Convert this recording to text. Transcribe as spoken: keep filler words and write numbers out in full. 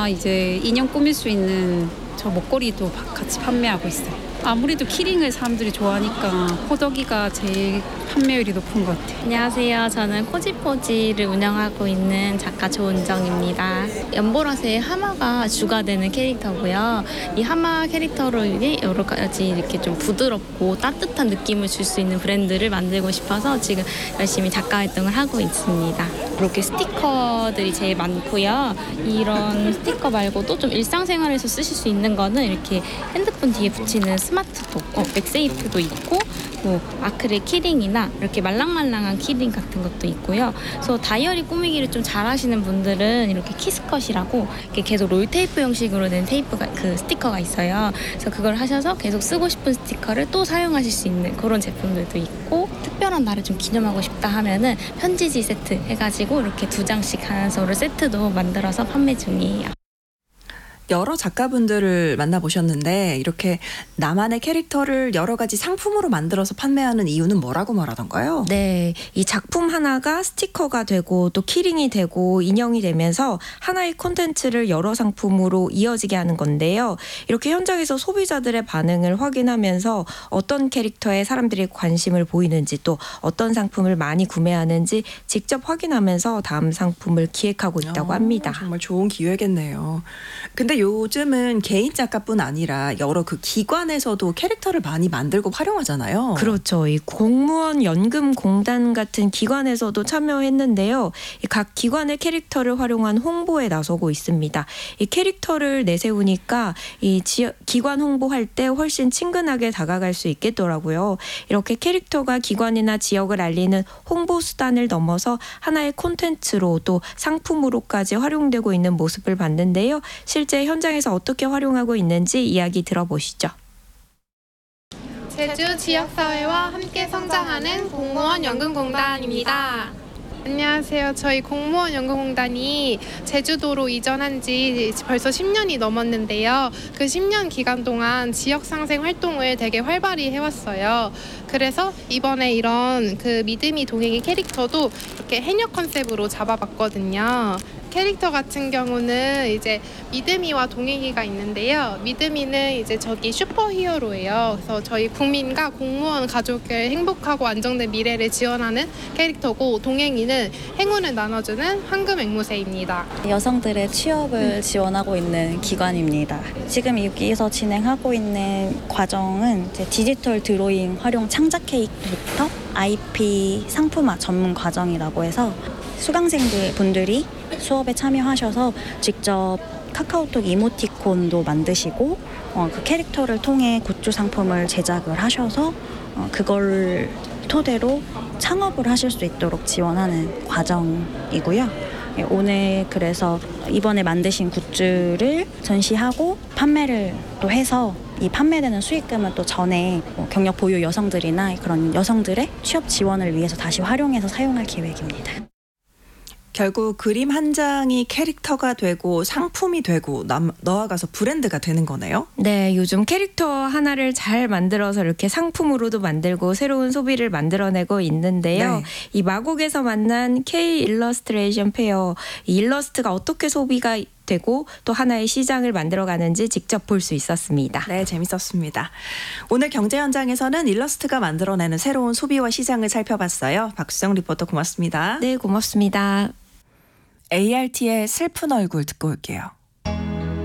스티커나 이제 인형 꾸밀 수 있는 저 목걸이도 같이 판매하고 있어요. 아무래도 키링을 사람들이 좋아하니까 호덕이가 제일 판매율이 높은 것 같아요. 안녕하세요. 저는 코지포지를 운영하고 있는 작가 조은정입니다. 연보라색 하마가 주가 되는 캐릭터고요. 이 하마 캐릭터로 인해 여러 가지 이렇게 좀 부드럽고 따뜻한 느낌을 줄 수 있는 브랜드를 만들고 싶어서 지금 열심히 작가 활동을 하고 있습니다. 이렇게 스티커들이 제일 많고요. 이런 스티커 말고도 좀 일상생활에서 쓰실 수 있는 거는 이렇게 핸드폰 뒤에 붙이는 스마트도, 어, 맥세이프도 있고 뭐 아크릴 키링이나 이렇게 말랑말랑한 키링 같은 것도 있고요. 그래서 다이어리 꾸미기를 좀 잘하시는 분들은 이렇게 키스컷이라고 이렇게 계속 롤테이프 형식으로 된 테이프가 그 스티커가 있어요. 그래서 그걸 하셔서 계속 쓰고 싶은 스티커를 또 사용하실 수 있는 그런 제품들도 있고, 특별한 날을 좀 기념하고 싶다 하면은 편지지 세트 해가지고 이렇게 두 장씩 하는 서로 세트도 만들어서 판매 중이에요. 여러 작가분들을 만나보셨는데 이렇게 나만의 캐릭터를 여러 가지 상품으로 만들어서 판매하는 이유는 뭐라고 말하던가요? 네, 이 작품 하나가 스티커가 되고 또 키링이 되고 인형이 되면서 하나의 콘텐츠를 여러 상품으로 이어지게 하는 건데요. 이렇게 현장에서 소비자들의 반응을 확인하면서 어떤 캐릭터에 사람들이 관심을 보이는지 또 어떤 상품을 많이 구매하는지 직접 확인하면서 다음 상품을 기획하고 있다고 합니다. 어, 정말 좋은 기회겠네요. 근데 요즘은 개인 작가뿐 아니라 여러 그 기관에서도 캐릭터를 많이 만들고 활용하잖아요. 그렇죠. 이 공무원 연금공단 같은 기관에서도 참여했는데요. 각 기관의 캐릭터를 활용한 홍보에 나서고 있습니다. 이 캐릭터를 내세우니까 이 지역, 기관 홍보할 때 훨씬 친근하게 다가갈 수 있겠더라고요. 이렇게 캐릭터가 기관이나 지역을 알리는 홍보 수단을 넘어서 하나의 콘텐츠로 또 상품으로까지 활용되고 있는 모습을 봤는데요. 실제 현장에서 어떻게 활용하고 있는지 이야기 들어보시죠. 제주 지역사회와 함께 성장하는 공무원 연금공단입니다. 안녕하세요. 저희 공무원 연금공단이 제주도로 이전한 지 벌써 십 년이 넘었는데요. 그 십 년 기간 동안 지역상생 활동을 되게 활발히 해왔어요. 그래서 이번에 이런 그 믿음이 동행이 캐릭터도 이렇게 해녀 컨셉으로 잡아봤거든요. 캐릭터 같은 경우는 이제 믿음이와 동행이가 있는데요. 믿음이는 이제 저기 슈퍼히어로예요. 그래서 저희 국민과 공무원 가족의 행복하고 안정된 미래를 지원하는 캐릭터고, 동행이는 행운을 나눠주는 황금 앵무새입니다. 여성들의 취업을 지원하고 있는 기관입니다. 지금 여기서 진행하고 있는 과정은 이제 디지털 드로잉 활용 창작 케이크부터 아이피 상품화 전문 과정이라고 해서 수강생들 분들이 수업에 참여하셔서 직접 카카오톡 이모티콘도 만드시고 어, 그 캐릭터를 통해 굿즈 상품을 제작을 하셔서 어, 그걸 토대로 창업을 하실 수 있도록 지원하는 과정이고요. 예, 오늘 그래서 이번에 만드신 굿즈를 전시하고 판매를 또 해서 이 판매되는 수익금은 또 전에 뭐 경력 보유 여성들이나 그런 여성들의 취업 지원을 위해서 다시 활용해서 사용할 계획입니다. 결국 그림 한 장이 캐릭터가 되고 상품이 되고 남, 나아가서 브랜드가 되는 거네요. 네, 요즘 캐릭터 하나를 잘 만들어서 이렇게 상품으로도 만들고 새로운 소비를 만들어내고 있는데요. 네. 이 마곡에서 만난 K 일러스트레이션 페어, 이 일러스트가 어떻게 소비가 되고 또 하나의 시장을 만들어가는지 직접 볼 수 있었습니다. 네, 재밌었습니다. 오늘 경제 현장에서는 일러스트가 만들어내는 새로운 소비와 시장을 살펴봤어요. 박수정 리포터 고맙습니다. 네, 고맙습니다. 에이알티의 슬픈 얼굴 듣고 올게요.